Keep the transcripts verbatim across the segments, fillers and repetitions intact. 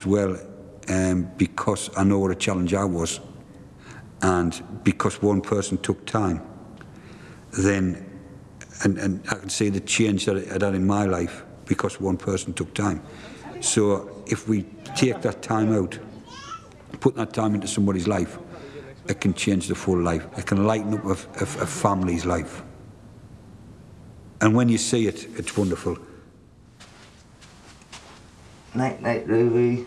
Well, um, because I know what a challenge I was, and because one person took time, then, and, and I can see the change that it had in my life because one person took time. So if we take that time out, put that time into somebody's life, it can change the full life. It can lighten up a, a, a family's life. And when you see it, it's wonderful. Night, night, Ruby.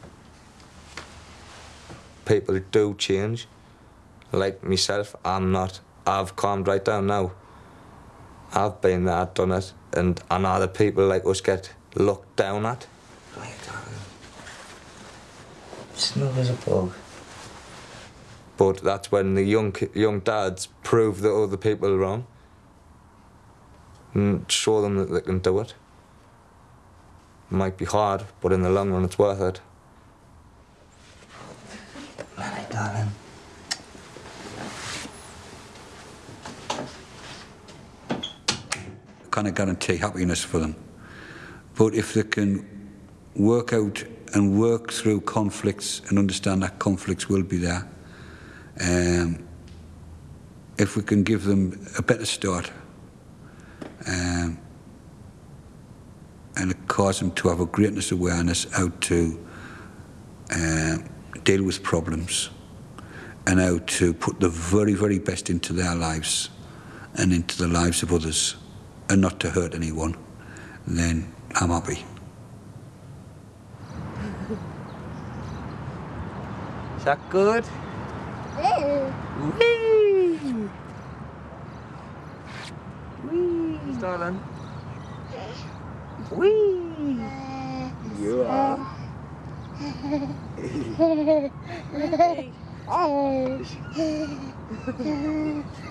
People do change. Like myself, I'm not. I've calmed right down now. I've been there, done it, and I know the people like us get looked down at. Right, darling. Snug as a bug. But that's when the young young dads prove the other people wrong and show them that they can do it. It might be hard, but in the long run, it's worth it. Night, darling. I can't guarantee happiness for them, but if they can work out and work through conflicts and understand that conflicts will be there, um, if we can give them a better start um, and cause them to have a greatness awareness how to uh, deal with problems and how to put the very, very best into their lives and into the lives of others and not to hurt anyone, then I'm happy. Is that good? Whee! Whee! Darling. Whee! You are.